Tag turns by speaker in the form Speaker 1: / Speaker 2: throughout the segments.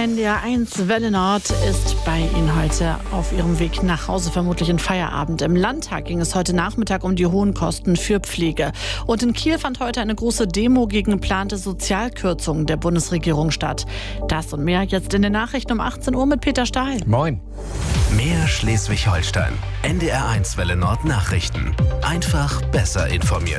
Speaker 1: NDR1 Welle Nord ist bei Ihnen heute auf Ihrem Weg nach Hause, vermutlich in Feierabend. Im Landtag ging es heute Nachmittag um die hohen Kosten für Pflege. Und in Kiel fand heute eine große Demo gegen geplante Sozialkürzungen der Bundesregierung statt. Das und mehr jetzt in den Nachrichten um 18 Uhr mit Peter Stahl.
Speaker 2: Moin.
Speaker 3: Mehr Schleswig-Holstein. NDR1 Welle Nord Nachrichten. Einfach besser informiert.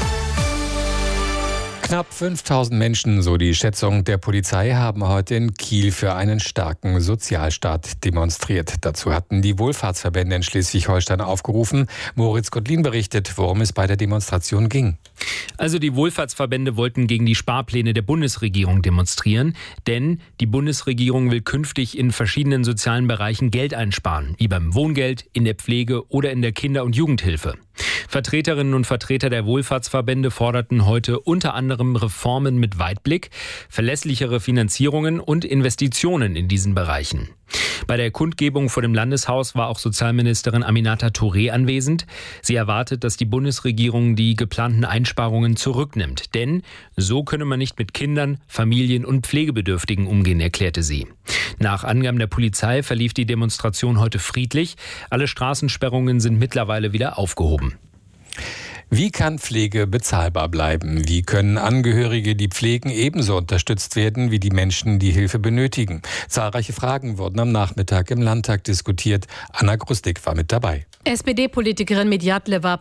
Speaker 2: Knapp 5000 Menschen, so die Schätzung der Polizei, haben heute in Kiel für einen starken Sozialstaat demonstriert. Dazu hatten die Wohlfahrtsverbände in Schleswig-Holstein aufgerufen. Moritz Gottlin berichtet, worum es bei der Demonstration ging.
Speaker 4: Also die Wohlfahrtsverbände wollten gegen die Sparpläne der Bundesregierung demonstrieren, denn die Bundesregierung will künftig in verschiedenen sozialen Bereichen Geld einsparen, wie beim Wohngeld, in der Pflege oder in der Kinder- und Jugendhilfe. Vertreterinnen und Vertreter der Wohlfahrtsverbände forderten heute unter anderem Reformen mit Weitblick, verlässlichere Finanzierungen und Investitionen in diesen Bereichen. Bei der Kundgebung vor dem Landeshaus war auch Sozialministerin Aminata Touré anwesend. Sie erwartet, dass die Bundesregierung die geplanten Einsparungen zurücknimmt. Denn so könne man nicht mit Kindern, Familien und Pflegebedürftigen umgehen, erklärte sie. Nach Angaben der Polizei verlief die Demonstration heute friedlich. Alle Straßensperrungen sind mittlerweile wieder aufgehoben.
Speaker 2: Wie kann Pflege bezahlbar bleiben? Wie können Angehörige, die pflegen, ebenso unterstützt werden wie die Menschen, die Hilfe benötigen? Zahlreiche Fragen wurden am Nachmittag im Landtag diskutiert. Anna Grustig war mit dabei.
Speaker 5: SPD-Politikerin Medjatleva